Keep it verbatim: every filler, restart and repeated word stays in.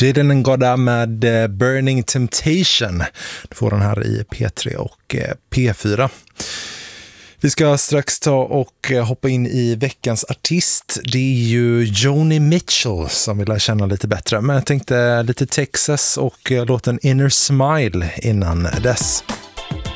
Dylan Ngoda med Burning Temptation. Du får den här i P tre och P fyra. Vi ska strax ta och hoppa in i veckans artist. Det är ju Joni Mitchell som vill känna lite bättre. Men jag tänkte lite Texas och låten Inner Smile innan dess.